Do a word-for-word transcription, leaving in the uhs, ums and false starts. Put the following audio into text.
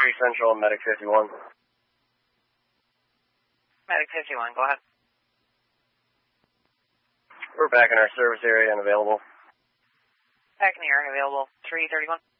three Central, Medic fifty-one. Medic fifty-one, go ahead. We're back in our service area and available. Back in the area, available. three thirty-one.